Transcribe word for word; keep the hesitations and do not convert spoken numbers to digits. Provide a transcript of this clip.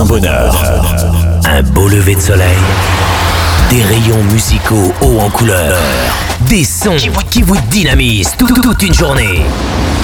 ton bonheur. Un beau lever de soleil, des rayons musicaux hauts en couleur, des sons qui vous, qui vous dynamisent tout- toute une journée.